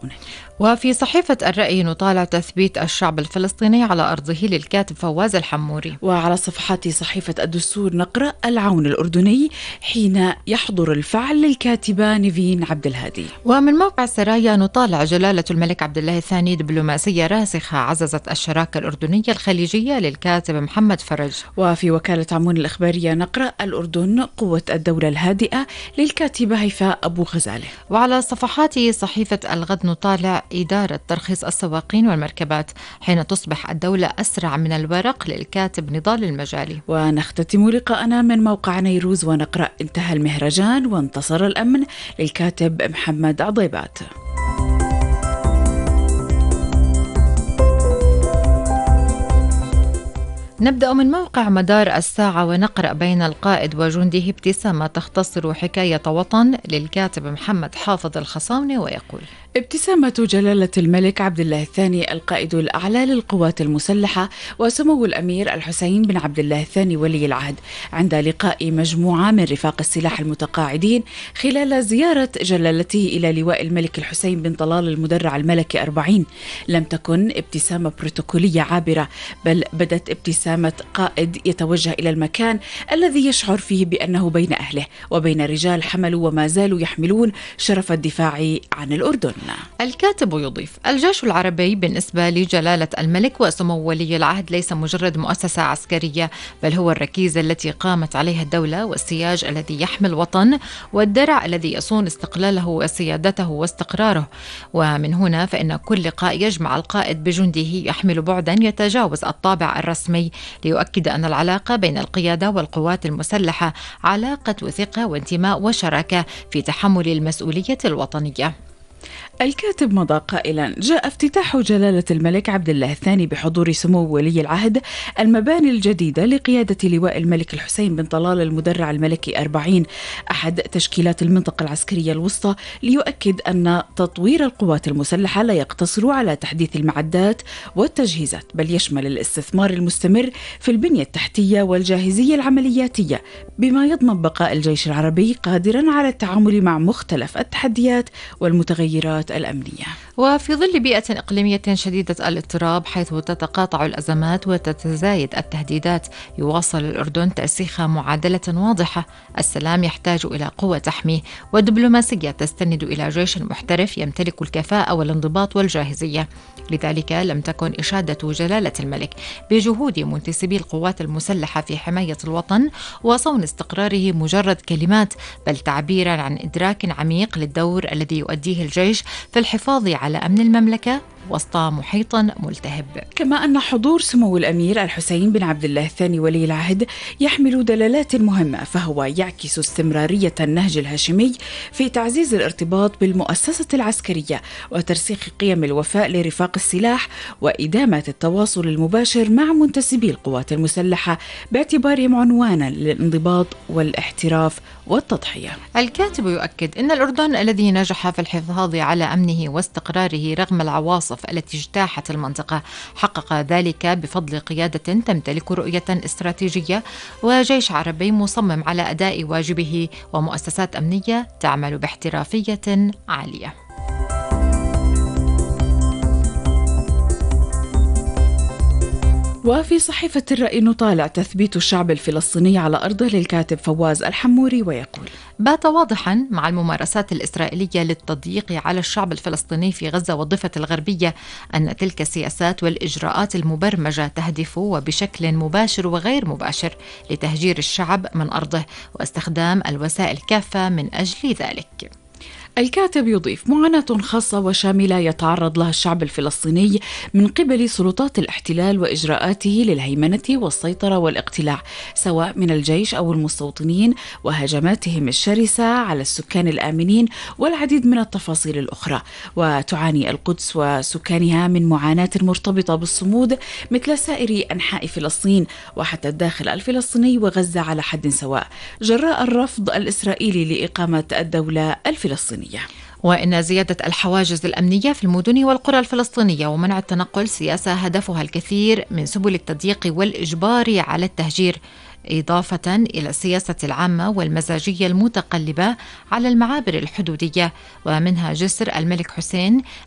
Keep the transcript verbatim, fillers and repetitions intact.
بعونه. وفي صحيفة الرأي نطالع تثبيت الشعب الفلسطيني على أرضه للكاتب فواز الحموري. وعلى صفحات صحيفة الدستور نقرأ العون الأردني حين يحضر الفعل للكاتبة نيفين عبد الهادي. ومن موقع السرايا نطالع جلالة الملك عبد الله الثاني دبلوماسية راسخة عززت الشراكة الأردنية الخليجية للكاتب محمد فرج. وفي وكالة عمون الإخبارية نقرأ الأردن قوة الدولة الهادئة للكاتبة هيفاء أبو غزالة. وعلى صفحات صحيفة الغد نطالع إدارة ترخيص السواقين والمركبات حين تصبح الدولة أسرع من الورق للكاتب نضال المجالي. ونختتم لقاءنا من موقع نيروز ونقرأ انتهى المهرجان وانتصر الأمن للكاتب محمد عضيبات. نبدأ من موقع مدار الساعة ونقرأ بين القائد وجنده ابتسامة تختصر حكاية وطن للكاتب محمد حافظ الخصاوني ويقول: ابتسامة جلالة الملك عبد الله الثاني القائد الأعلى للقوات المسلحة وسمو الأمير الحسين بن عبد الله الثاني ولي العهد عند لقاء مجموعة من رفاق السلاح المتقاعدين خلال زيارة جلالته إلى لواء الملك الحسين بن طلال المدرع الملكي أربعين لم تكن ابتسامة بروتوكولية عابرة، بل بدت ابتسامة قائد يتوجه إلى المكان الذي يشعر فيه بأنه بين أهله وبين رجال حملوا وما زالوا يحملون شرف الدفاع عن الأردن. الكاتب يضيف: الجيش العربي بالنسبة لجلالة الملك وسمو ولي العهد ليس مجرد مؤسسة عسكرية، بل هو الركيزة التي قامت عليها الدولة والسياج الذي يحمي الوطن والدرع الذي يصون استقلاله وسيادته واستقراره. ومن هنا فإن كل لقاء يجمع القائد بجنده يحمل بعدا يتجاوز الطابع الرسمي ليؤكد أن العلاقة بين القيادة والقوات المسلحة علاقة ثقة وانتماء وشراكة في تحمل المسؤولية الوطنية. الكاتب مضى قائلا: جاء افتتاح جلالة الملك عبد الله الثاني بحضور سمو ولي العهد المباني الجديدة لقيادة لواء الملك الحسين بن طلال المدرع الملكي أربعين أحد تشكيلات المنطقة العسكرية الوسطى، ليؤكد أن تطوير القوات المسلحة لا يقتصر على تحديث المعدات والتجهيزات، بل يشمل الاستثمار المستمر في البنية التحتية والجاهزية العملياتية، بما يضمن بقاء الجيش العربي قادرا على التعامل مع مختلف التحديات والمتغيرات الأمنية. وفي ظل بيئة إقليمية شديدة الاضطراب حيث تتقاطع الأزمات وتتزايد التهديدات، يواصل الأردن ترسيخ معادلة واضحة: السلام يحتاج إلى قوة تحميه، ودبلوماسية تستند إلى جيش محترف يمتلك الكفاءة والانضباط والجاهزية. لذلك لم تكن إشادة جلالة الملك بجهود منتسبي القوات المسلحة في حماية الوطن وصون استقراره مجرد كلمات، بل تعبيرا عن إدراك عميق للدور الذي يؤديه الجيش في الحفاظ على أمن المملكة وسط محيط ملتهب. كما أن حضور سمو الأمير الحسين بن عبد الله الثاني ولي العهد يحمل دلالات مهمة، فهو يعكس استمرارية النهج الهاشمي في تعزيز الارتباط بالمؤسسة العسكرية وترسيخ قيم الوفاء لرفاق السلاح وإدامة التواصل المباشر مع منتسبي القوات المسلحة باعتبارهم عنوانا للانضباط والاحتراف والتضحية. الكاتب يؤكد أن الأردن الذي نجح في الحفاظ على أمنه واستقراره رغم العواصف التي اجتاحت المنطقة حقق ذلك بفضل قيادة تمتلك رؤية استراتيجية وجيش عربي مصمم على أداء واجبه ومؤسسات أمنية تعمل باحترافية عالية. وفي صحيفة الرأي نطالع تثبيت الشعب الفلسطيني على أرضه للكاتب فواز الحموري ويقول: بات واضحا مع الممارسات الإسرائيلية للتضييق على الشعب الفلسطيني في غزة والضفة الغربية أن تلك السياسات والإجراءات المبرمجة تهدف وبشكل مباشر وغير مباشر لتهجير الشعب من أرضه واستخدام الوسائل كافة من أجل ذلك. الكاتب يضيف: معاناة خاصة وشاملة يتعرض لها الشعب الفلسطيني من قبل سلطات الاحتلال وإجراءاته للهيمنة والسيطرة والاقتلاع، سواء من الجيش أو المستوطنين، وهجماتهم الشرسة على السكان الآمنين والعديد من التفاصيل الأخرى. وتعاني القدس وسكانها من معاناة مرتبطة بالصمود مثل سائر أنحاء فلسطين وحتى الداخل الفلسطيني وغزة على حد سواء، جراء الرفض الإسرائيلي لإقامة الدولة الفلسطينية. وإن زيادة الحواجز الأمنية في المدن والقرى الفلسطينية ومنع التنقل سياسة هدفها الكثير من سبل التضييق والإجبار على التهجير، إضافة إلى السياسة العامة والمزاجية المتقلبة على المعابر الحدودية، ومنها جسر الملك حسين